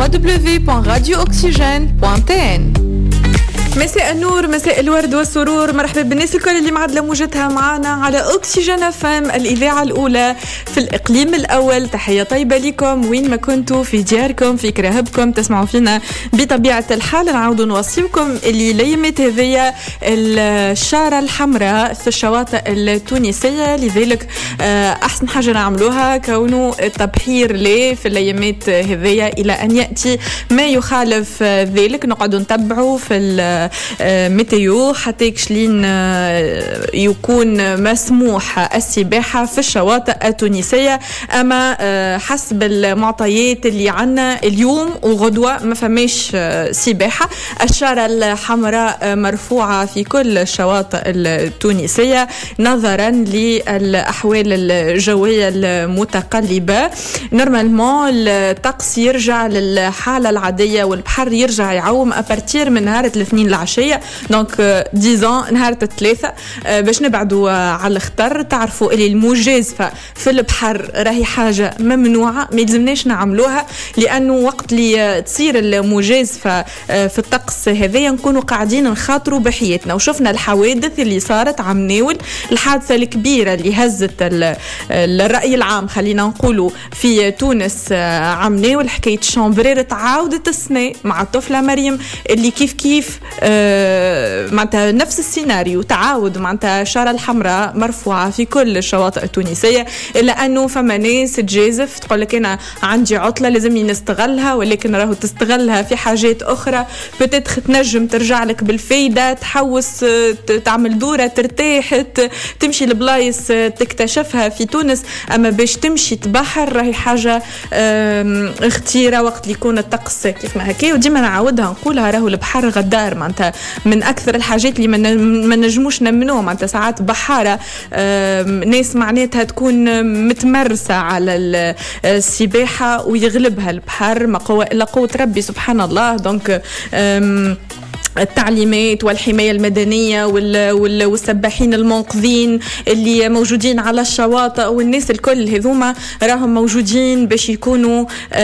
www.radiooxygène.tn. مساء النور، مساء الورد والسرور، مرحبا بالناس الكل اللي معدله موجتها معنا على أوكسجين FM الإذاعة الأولى في الإقليم الأول. تحية طيبة لكم وين ما كنتوا، في دياركم، في كراهبكم، تسمعوا فينا بطبيعة الحال. نعاودوا نوصيكم اللي ليمت هذيا الشارة الحمراء في الشواطئ التونسية، لذلك أحسن حاجة نعملوها كونه التبحير ليه في الليمات هذيا إلى أن يأتي ما يخالف ذلك. نقعدوا نتبعوا في الميتيو حتى يكشلين يكون مسموح السباحة في الشواطئ التونسية. أما حسب المعطيات اللي عنا اليوم وغدوة ما فماش سباحة. الشارة الحمراء مرفوعة في كل الشواطئ التونسية نظرا للأحوال الجوية المتقلبة. نورمالمون الطقس يرجع للحالة العادية والبحر يرجع يعوم أبارتير من نهار الاثنين العشية، دونك ديزون نهار الثلاثة باش نبعدوا على الخطر. تعرفوا اللي المجازفة في البحر راهي حاجة ممنوعة، ما يلزمناش نعملوها، لأنه وقت اللي تصير المجازفة في الطقس هذايا نكونوا قاعدين نخاطروا بحياتنا. وشفنا الحوادث اللي صارت عمناول، الحادثة الكبيرة اللي هزت الرأي العام خلينا نقولوا في تونس عمناول، حكاية شامبرير تعاودت السنة مع الطفلة مريم اللي كيف معناتها نفس السيناريو تعاود. معناتها الشارة الحمراء مرفوعة في كل الشواطئ التونسية، إلا أنه فما ناس تجازف تقول لك أنا عندي عطلة لازمني نستغلها، ولكن راهو تستغلها في حاجات أخرى بتدخل تنجم ترجع لك بالفايدة، تحوس تعمل دورة ترتاح تمشي لبلايص تكتشفها في تونس. أما باش تمشي تبحر راهي حاجة اختيرة وقت اللي يكون الطقس كيف ما هكي. وديما نعاودها نقولها، راهو البحر غدار، معناتها من أكثر الحاجات اللي ما نجموش نمنوه. معناتها ساعات بحارة ناس معناتها تكون متمرسة على السباحة ويغلبها البحر، ما قوة إلا قوة ربي سبحان الله. دونك التعليمات والحماية المدنية والسباحين المنقذين اللي موجودين على الشواطئ والناس الكل هذوما راهم موجودين باش يكونوا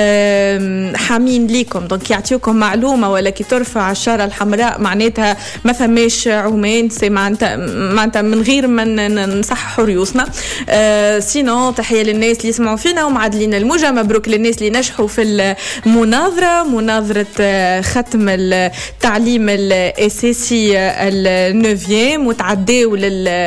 حامين ليكم. دونك يعطيوكم معلومة، ولا كي ترفع الشارة الحمراء معناتها ما فماش عومان، سي معناتها من غير ما نصححوا ريوسنا. سينو تحية للناس اللي يسمعوا فينا ومعدلين الموجة. مبروك للناس اللي نجحوا في المناظرة، مناظرة ختم التعليم الاساسي النوفيام، وتعديوا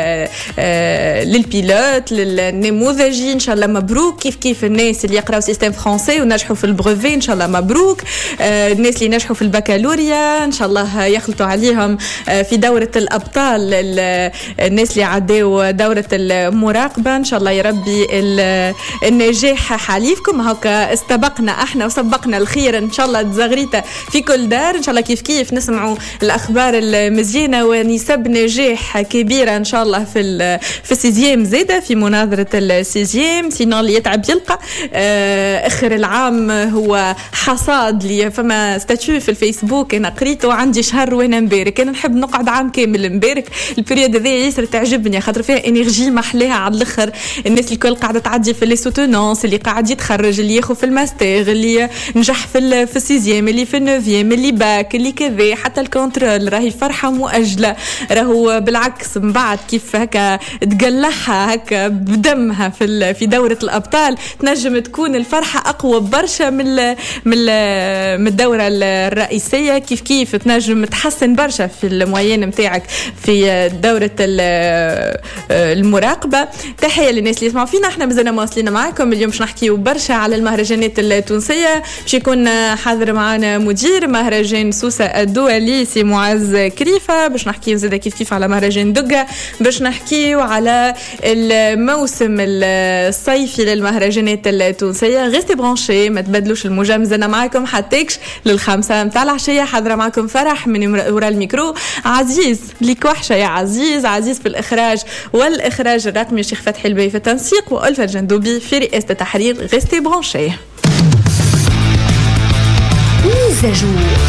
للبيلوت للنموذجي ان شاء الله مبروك. كيف الناس اللي يقراوا سيستم فرنسي ونجحوا في البروفي ان شاء الله مبروك. الناس اللي نجحوا في البكالوريا ان شاء الله يخلطوا عليهم في دورة الابطال. الناس اللي عدوا دورة المراقبة ان شاء الله يا ربي النجاح حليفكم. هكا استبقنا احنا وسبقنا الخير ان شاء الله تزغريته في كل دار ان شاء الله. كيف نسمعوا الأخبار المزيانة ونسب نجاح كبيرة إن شاء الله في السيزيام زيادة في مناظرة السيزيام. سينو اللي يتعب يلقى. آخر العام هو حصاد لي. فما ستاتيو في الفيسبوك أنا قريته عندي شهر وأنا مبارك، أنا نحب نقعد عام كامل مبارك. البريود هذه ياسر تعجبني خاطر فيها إنرجي محلاها على الآخر. الناس الكل قاعدة تعدي في ليسوتونونس، اللي قاعد يتخرج، اللي ياخذ في الماستر، اللي نجح في السيزيام، اللي في النوفيام، اللي باك، اللي كذا، حتى الكونترول. راهي فرحة مؤجلة، راهو بالعكس من بعد كيف هكا تقلعها هكا بدمها في دورة الأبطال تنجم تكون الفرحة أقوى برشا من الدورة الرئيسية. كيف تنجم تحسن برشا في الموين متاعك في دورة المراقبة. تحية للناس اللي يسمعوا فينا. احنا مازلنا مواصلين معاكم اليوم، باش نحكيو برشا على المهرجانات التونسية. باش يكون حاضر معنا مدير مهرجان سوسة الدولي سي معز كريفة، باش نحكيو زادا كيف على مهرجان دقة، باش نحكيو على الموسم الصيفي للمهرجانات التونسية. غيستي برانشي، ما تبدلوش الموجة. مازلنا معاكم حتىكش للخمسة متاع العشية. حاضرة معاكم فرح من وراء الميكرو، عزيز ليك وحشة يا عزيز في الإخراج والإخراج الرقمي، الشيخ فتحي البي في التنسيق، وألفة الجندوبي في رئاسة التحرير. غيستي برانشي.